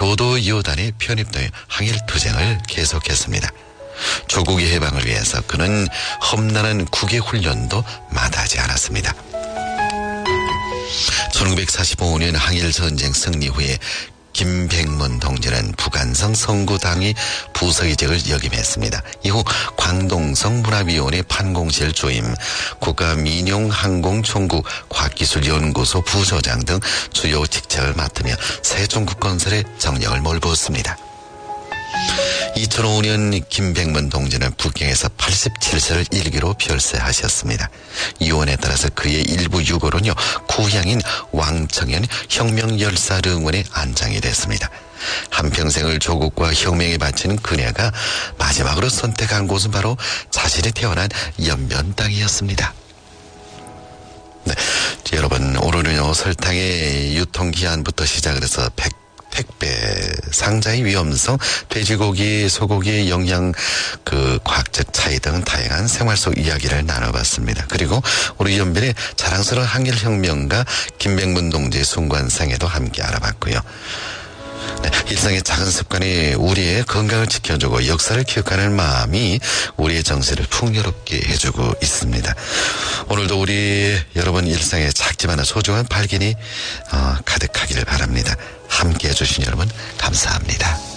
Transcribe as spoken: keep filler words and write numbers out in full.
교도 요단에 편입되어 항일 투쟁을 계속했습니다. 조국의 해방을 위해서 그는 험난한 국외 훈련도 마다하지 않았습니다. 천구백사십오 년 항일전쟁 승리 후에 김백문 동지는 북한성 성구당의 부서의장을 역임했습니다. 이후 광동성 문화위원회 판공실 주임, 국가민용항공총국 과학기술연구소 부소장 등 주요 직책을 맡으며 새종국 건설에 정력을 몰부었습니다. 이천오 년 김백문 동지는 북경에서 팔십칠 세를 일기로 별세하셨습니다. 유언에 따라서 그의 일부 유골은요 구향인 왕청현 혁명열사릉원에 안장이 됐습니다. 한평생을 조국과 혁명에 바치는 그녀가 마지막으로 선택한 곳은 바로 자신이 태어난 연변 땅이었습니다. 네, 여러분, 오늘은요 설탕의 유통기한부터 시작을 해서 백 택배 상자의 위험성, 돼지고기, 소고기의 영양, 그 과학적 차이 등 다양한 생활 속 이야기를 나눠봤습니다. 그리고 우리 연변의 자랑스러운 항일혁명가 김백문 동지의 순관상에도 함께 알아봤고요. 네, 일상의 작은 습관이 우리의 건강을 지켜주고 역사를 기억하는 마음이 우리의 정신을 풍요롭게 해주고 있습니다. 오늘도 우리 여러분 일상에 작지만 소중한 발견이 어, 가득하기를 바랍니다. 함께 해주신 여러분 감사합니다.